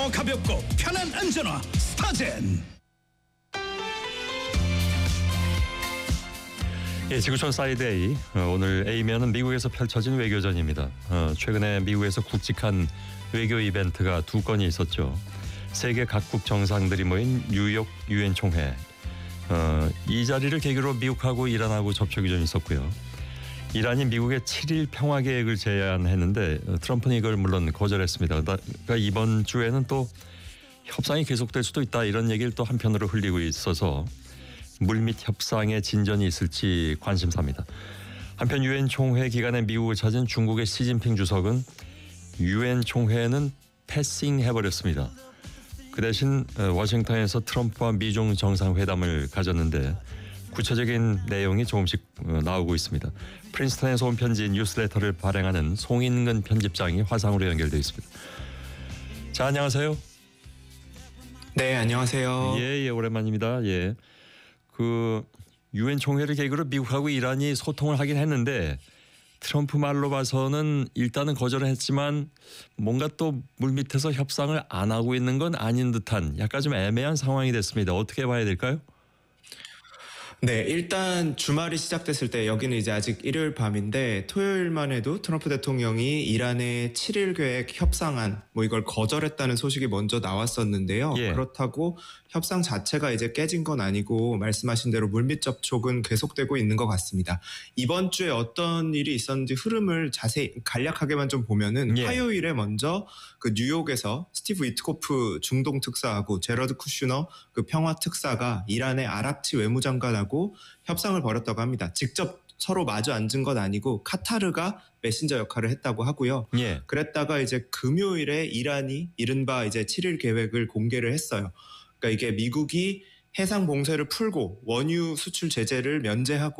더 가볍고 편한 안전화 스타젠. 예, 지구촌 사이드 A. 오늘 A면은 미국에서 펼쳐진 외교전입니다. 최근에 미국에서 굵직한 외교 이벤트가 두 건이 있었죠. 세계 각국 정상들이 모인 뉴욕 유엔 총회. 이 자리를 계기로 미국하고 이란하고 접촉이 좀 있었고요. 이란이 미국의 7일 평화 계획을 제안했는데 트럼프는 이걸 물론 거절했습니다. 그러니까 이번 주에는 또 협상이 계속될 수도 있다 이런 얘기를 또 한편으로 흘리고 있어서 물밑 협상에 진전이 있을지 관심사입니다. 한편 유엔 총회 기간에 미국을 찾은 중국의 시진핑 주석은 유엔 총회는 패싱해버렸습니다. 그 대신 워싱턴에서 트럼프와 미중 정상회담을 가졌는데 구체적인 내용이 조금씩 나오고 있습니다. 프린스턴에서 온 편지 뉴스레터를 발행하는 송인근 편집장이 화상으로 연결되어 있습니다. 자, 안녕하세요. 네, 안녕하세요. 예, 오랜만입니다. 예. 그 유엔 총회를 계기로 미국하고 이란이 소통을 하긴 했는데 트럼프 말로 봐서는 일단은 거절을 했지만 뭔가 또 물밑에서 협상을 안 하고 있는 건 아닌 듯한 약간 좀 애매한 상황이 됐습니다. 어떻게 봐야 될까요? 네, 일단 주말이 시작됐을 때 여기는 이제 아직 일요일 밤인데 토요일만 해도 트럼프 대통령이 이란의 7일 계획 협상안 이걸 거절했다는 소식이 먼저 나왔었는데요. 예. 그렇다고 협상 자체가 이제 깨진 건 아니고 말씀하신 대로 물밑 접촉은 계속되고 있는 것 같습니다. 이번 주에 어떤 일이 있었는지 흐름을 자세히 간략하게만 좀 보면은 화요일에 먼저 그 뉴욕에서 스티브 위트코프 중동 특사하고 제러드 쿠슈너 그 평화 특사가 이란의 아락치 외무장관하고 협상을 벌였다고 합니다. 직접 서로 마주 앉은 건 아니고 카타르가 메신저 역할을 했다고 하고요. 예. 그랬다가 이제 금요일에 이란이 이른바 이제 7일 계획을 공개를 했어요. 그러니까 이게 미국이 해상 봉쇄를 풀고 원유 수출 제재를 면제하고